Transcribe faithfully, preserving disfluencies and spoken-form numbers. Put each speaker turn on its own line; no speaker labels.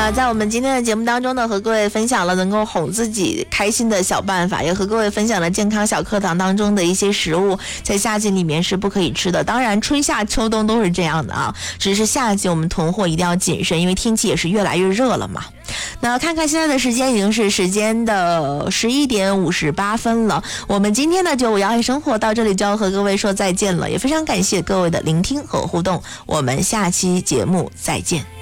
那在我们今天的节目当中呢，和各位分享了能够哄自己开心的小办法，也和各位分享了健康小课堂当中的一些食物，在夏季里面是不可以吃的。当然春夏秋冬都是这样的啊，只是夏季我们囤货一定要谨慎，因为天气也是越来越热了嘛。那看看现在的时间，已经是时间的十一点五十八分了。我们今天的九五幺爱生活到这里就要和各位说再见了，也非常感谢各位的聆听和互动，我们下期节目再见。